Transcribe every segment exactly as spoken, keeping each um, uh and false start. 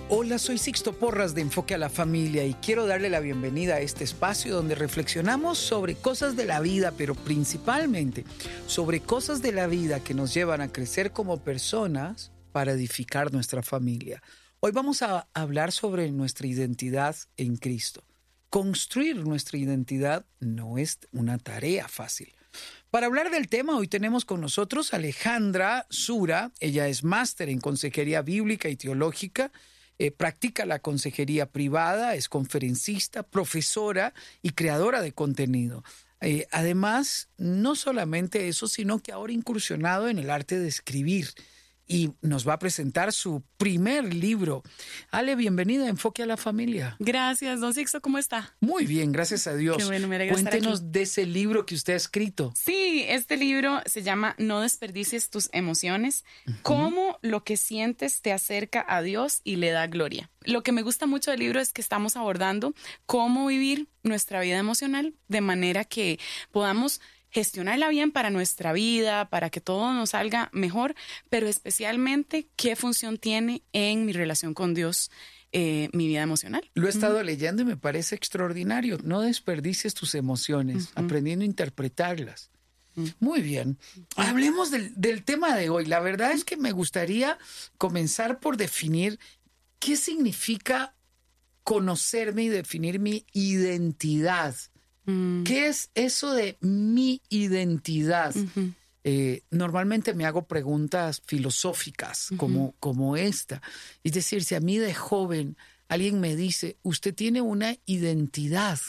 Hola, soy Sixto Porras de Enfoque a la Familia y quiero darle la bienvenida a este espacio donde reflexionamos sobre cosas de la vida, pero principalmente sobre cosas de la vida que nos llevan a crecer como personas para edificar nuestra familia. Hoy vamos a hablar sobre nuestra identidad en Cristo. Construir nuestra identidad no es una tarea fácil. Para hablar del tema, hoy tenemos con nosotros a Alejandra Sura. Ella es máster en consejería bíblica y teológica. Eh, practica la consejería privada, es conferencista, profesora y creadora de contenido. Eh, además, no solamente eso, sino que ahora ha incursionado en el arte de escribir y nos va a presentar su primer libro. Ale, bienvenida a Enfoque a la Familia. Gracias, don Sixto, ¿cómo está? Muy bien, gracias a Dios. Qué bueno, me alegra estar Cuéntenos aquí. de ese libro que usted ha escrito. Sí, este libro se llama No desperdicies tus emociones, uh-huh. Cómo lo que sientes te acerca a Dios y le da gloria. Lo que me gusta mucho del libro es que estamos abordando cómo vivir nuestra vida emocional de manera que podamos gestionarla bien para nuestra vida, para que todo nos salga mejor, pero especialmente qué función tiene en mi relación con Dios, eh, mi vida emocional. Lo he estado uh-huh. leyendo y me parece extraordinario. No desperdicies tus emociones, uh-huh. aprendiendo a interpretarlas. Uh-huh. Muy bien. Hablemos del, del tema de hoy. La verdad es que me gustaría comenzar por definir qué significa conocerme y definir mi identidad. ¿Qué es eso de mi identidad? Uh-huh. Eh, normalmente me hago preguntas filosóficas uh-huh. como, como esta. Es decir, si a mí de joven alguien me dice, usted tiene una identidad,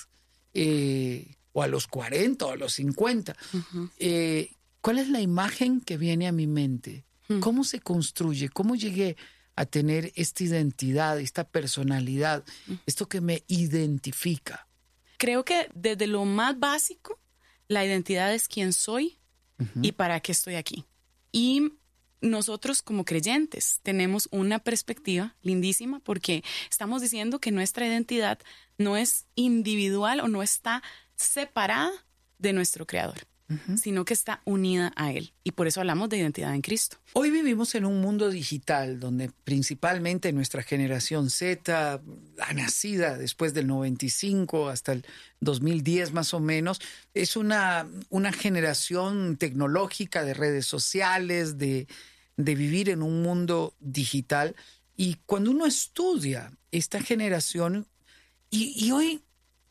eh, o a los cuarenta o a los cincuenta, uh-huh. eh, ¿cuál es la imagen que viene a mi mente? Uh-huh. ¿Cómo se construye? ¿Cómo llegué a tener esta identidad, esta personalidad, uh-huh. esto que me identifica? Creo que desde lo más básico, la identidad es quién soy uh-huh. y para qué estoy aquí. Y nosotros como creyentes tenemos una perspectiva lindísima porque estamos diciendo que nuestra identidad no es individual o no está separada de nuestro Creador, uh-huh. sino que está unida a Él. Y por eso hablamos de identidad en Cristo. Hoy vivimos en un mundo digital donde principalmente nuestra generación Z, la nacida después del noventa y cinco hasta el dos mil diez más o menos, es una, una generación tecnológica de redes sociales, de, de vivir en un mundo digital. Y cuando uno estudia esta generación, y, y hoy,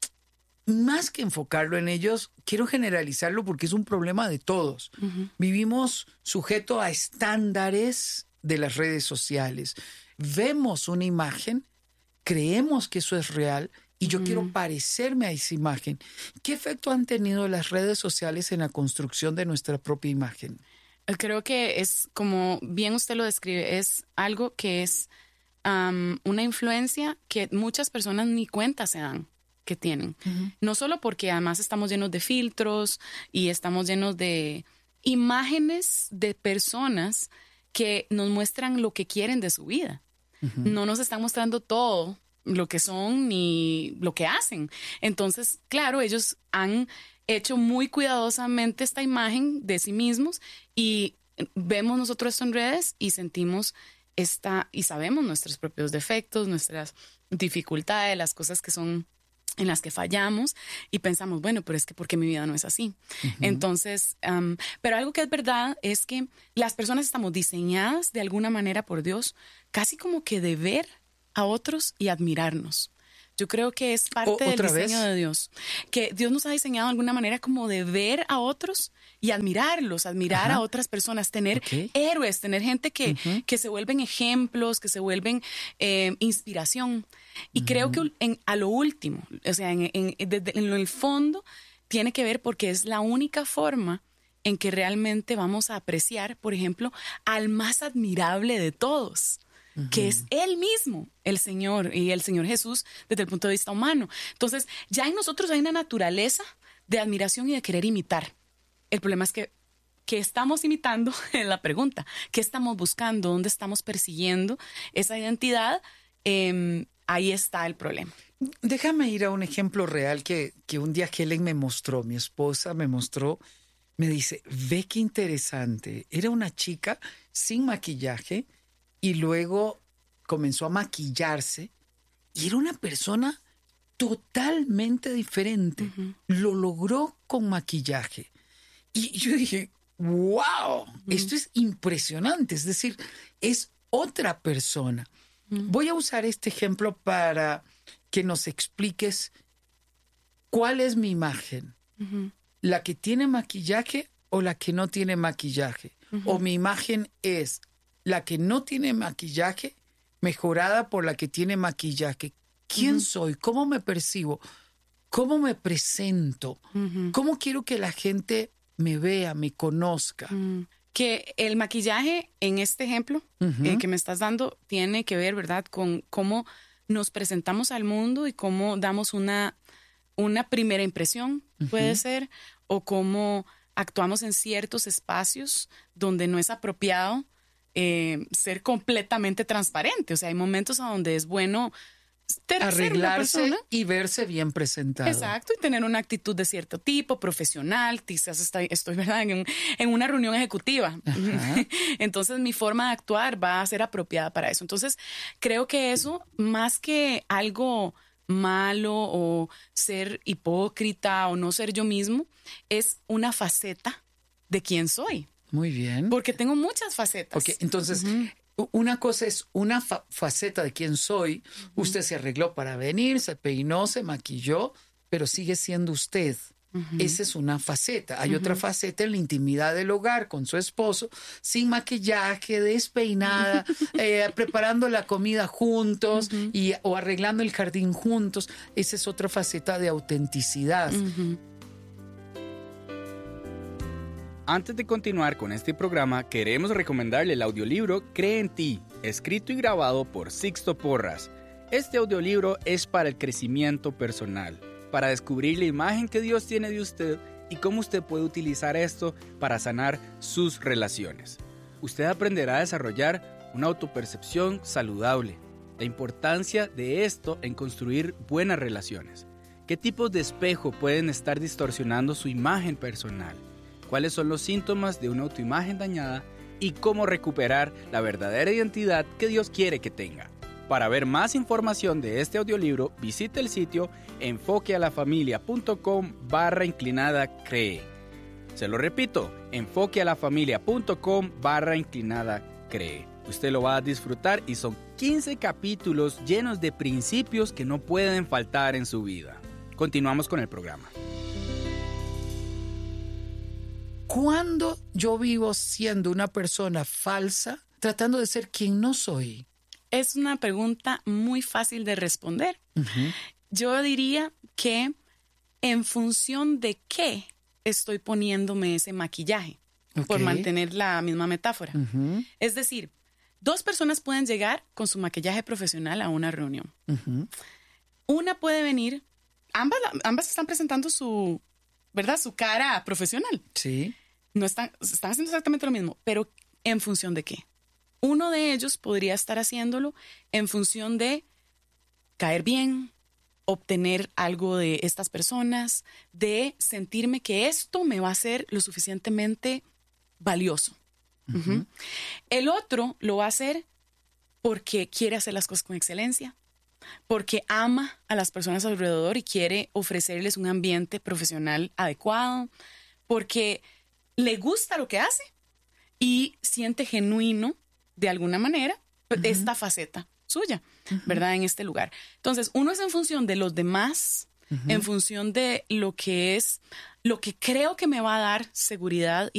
más que enfocarlo en ellos, quiero generalizarlo porque es un problema de todos. Uh-huh. Vivimos sujeto a estándares de las redes sociales. Vemos una imagen, creemos que eso es real y yo uh-huh. quiero parecerme a esa imagen. ¿Qué efecto han tenido las redes sociales en la construcción de nuestra propia imagen? Creo que es, como bien usted lo describe, es algo que es um, una influencia que muchas personas ni cuenta se dan que tienen. Uh-huh. No solo porque además estamos llenos de filtros y estamos llenos de imágenes de personas que nos muestran lo que quieren de su vida. Uh-huh. No nos están mostrando todo lo que son ni lo que hacen. Entonces, claro, ellos han hecho muy cuidadosamente esta imagen de sí mismos y vemos nosotros esto en redes y sentimos esta, y sabemos nuestros propios defectos, nuestras dificultades, las cosas que son en las que fallamos y pensamos, bueno, pero es que ¿por qué mi vida no es así? Uh-huh. Entonces, um, pero algo que es verdad es que las personas estamos diseñadas de alguna manera por Dios, casi como que de ver a otros y admirarnos. Yo creo que es parte del diseño de Dios, que Dios nos ha diseñado de alguna manera como de ver a otros y admirarlos, admirar Ajá. a otras personas, tener okay. héroes, tener gente que, uh-huh. que se vuelven ejemplos, que se vuelven eh, inspiración. Y uh-huh. creo que en, a lo último, o sea, en, en, en, en el fondo, tiene que ver porque es la única forma en que realmente vamos a apreciar, por ejemplo, al más admirable de todos, uh-huh. que es Él mismo, el Señor y el Señor Jesús desde el punto de vista humano. Entonces, ya en nosotros hay una naturaleza de admiración y de querer imitar. El problema es que, ¿qué estamos imitando? Es la pregunta. ¿Qué estamos buscando? ¿Dónde estamos persiguiendo esa identidad? Eh, ahí está el problema. Déjame ir a un ejemplo real que, que un día Helen me mostró, mi esposa me mostró, me dice, ve qué interesante. Era una chica sin maquillaje y luego comenzó a maquillarse y era una persona totalmente diferente. Uh-huh. Lo logró con maquillaje. Y yo dije, wow, uh-huh. esto es impresionante. Es decir, es otra persona. Uh-huh. Voy a usar este ejemplo para que nos expliques cuál es mi imagen. Uh-huh. ¿La que tiene maquillaje o la que no tiene maquillaje? Uh-huh. O mi imagen es la que no tiene maquillaje mejorada por la que tiene maquillaje. ¿Quién uh-huh. soy? ¿Cómo me percibo? ¿Cómo me presento? Uh-huh. ¿Cómo quiero que la gente me vea, me conozca? Uh-huh. Que el maquillaje, en este ejemplo uh-huh. eh, que me estás dando, tiene que ver, ¿verdad?, con cómo nos presentamos al mundo y cómo damos una, una primera impresión, uh-huh. puede ser, o cómo actuamos en ciertos espacios donde no es apropiado eh, ser completamente transparente. O sea, hay momentos a donde es bueno ter- arreglarse y verse bien presentado. Exacto, y tener una actitud de cierto tipo, profesional. Quizás estoy, estoy ¿verdad?, en, en una reunión ejecutiva. Entonces, mi forma de actuar va a ser apropiada para eso. Entonces, creo que eso, más que algo malo o ser hipócrita o no ser yo mismo, es una faceta de quién soy. Muy bien. Porque tengo muchas facetas. Okay, entonces, uh-huh. una cosa es una fa- faceta de quién soy. Uh-huh. Usted se arregló para venir, se peinó, se maquilló, pero sigue siendo usted. Uh-huh. Esa es una faceta. Hay uh-huh. otra faceta en la intimidad del hogar con su esposo, sin maquillaje, despeinada, eh, preparando la comida juntos uh-huh. y, o arreglando el jardín juntos. Esa es otra faceta de autenticidad. Uh-huh. Antes de continuar con este programa, queremos recomendarle el audiolibro Cree en ti, escrito y grabado por Sixto Porras. Este audiolibro es para el crecimiento personal, para descubrir la imagen que Dios tiene de usted y cómo usted puede utilizar esto para sanar sus relaciones. Usted aprenderá a desarrollar una autopercepción saludable, la importancia de esto en construir buenas relaciones, qué tipos de espejo pueden estar distorsionando su imagen personal, cuáles son los síntomas de una autoimagen dañada y cómo recuperar la verdadera identidad que Dios quiere que tenga. Para ver más información de este audiolibro, visite el sitio enfoquealafamilia.com barra inclinada cree. Se lo repito, enfoquealafamilia.com barra inclinada cree. Usted lo va a disfrutar y son quince capítulos llenos de principios que no pueden faltar en su vida. Continuamos con el programa. ¿Cuándo yo vivo siendo una persona falsa, tratando de ser quien no soy? Es una pregunta muy fácil de responder. Uh-huh. Yo diría que en función de qué estoy poniéndome ese maquillaje, okay. por mantener la misma metáfora. Uh-huh. Es decir, dos personas pueden llegar con su maquillaje profesional a una reunión. Uh-huh. Una puede venir, ambas, ambas están presentando su... ¿verdad? Su cara profesional. Sí. No están, están haciendo exactamente lo mismo, pero ¿en función de qué? Uno de ellos podría estar haciéndolo en función de caer bien, obtener algo de estas personas, de sentirme que esto me va a ser lo suficientemente valioso. Uh-huh. Uh-huh. El otro lo va a hacer porque quiere hacer las cosas con excelencia, porque ama a las personas alrededor y quiere ofrecerles un ambiente profesional adecuado, porque le gusta lo que hace y siente genuino, de alguna manera, uh-huh. esta faceta suya, uh-huh. ¿verdad? En este lugar. Entonces, uno es en función de los demás, uh-huh. en función de lo que es, lo que creo que me va a dar seguridad y